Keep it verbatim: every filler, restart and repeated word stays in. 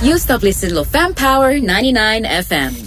You stop listening to Fam Power ninety-nine F M.